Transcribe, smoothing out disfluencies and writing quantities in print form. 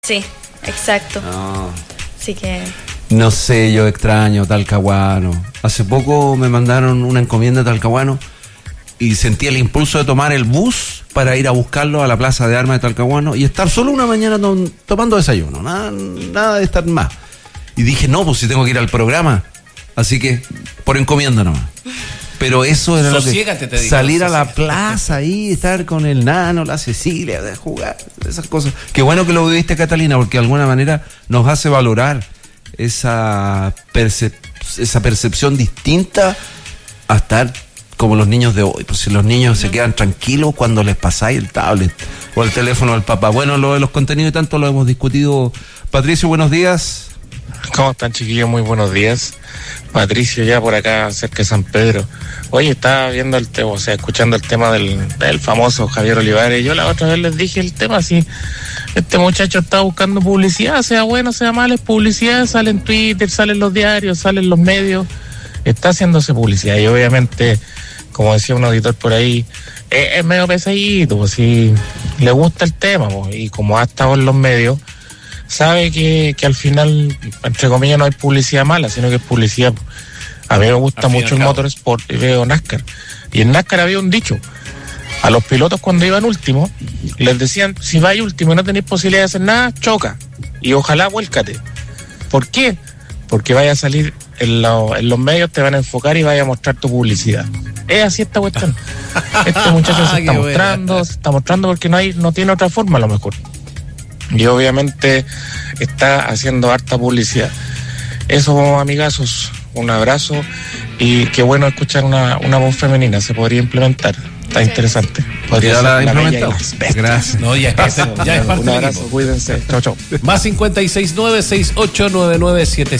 Sí, exacto. No. Así que... No sé, yo extraño Talcahuano. Hace poco me mandaron una encomienda a Talcahuano y sentí el impulso de tomar el bus para ir a buscarlo a la Plaza de Armas de Talcahuano y estar solo una mañana tomando desayuno, nada de estar más. Y dije, no, pues si tengo que ir al programa, así que por encomienda nomás. Pero eso era lo que... Salir a la plaza ahí, estar con el Nano, la Cecilia, de jugar, esas cosas. Qué bueno que lo viviste, Catalina, porque de alguna manera nos hace valorar esa percepción distinta a estar como los niños de hoy. Pues si los niños se quedan tranquilos cuando les pasáis el tablet o el teléfono al papá. Bueno, lo de los contenidos y tanto lo hemos discutido. Patricio, buenos días. ¿Cómo están, chiquillos? Muy buenos días. Patricio, ya por acá, cerca de San Pedro. Oye, estaba viendo el tema, escuchando el tema del famoso Javier Olivares. Yo la otra vez les dije el tema, si este muchacho está buscando publicidad, sea bueno, sea malo, es publicidad, sale en Twitter, sale en los diarios, sale en los medios, está haciéndose publicidad. Y obviamente, como decía un auditor por ahí, es medio pesadito, pues si le gusta el tema, pues, y como ha estado en los medios, sabe que al final, entre comillas, no hay publicidad mala, sino que es publicidad. A mí me gusta mucho el motorsport y veo NASCAR. Y en NASCAR había un dicho. A los pilotos cuando iban último, les decían, si vais último y no tenéis posibilidad de hacer nada, choca. Y ojalá vuélcate. ¿Por qué? Porque vaya a salir en los medios, te van a enfocar y vaya a mostrar tu publicidad. Es así esta cuestión. Este muchacho se está mostrando porque no tiene otra forma a lo mejor. Y obviamente está haciendo harta publicidad. Eso, amigazos, un abrazo y qué bueno escuchar una voz femenina, se podría implementar. Está interesante. Podría ser la implementado. Gracias. No, ya es parte un abrazo, cuídense. Chau, chau. Más 569-6899-77.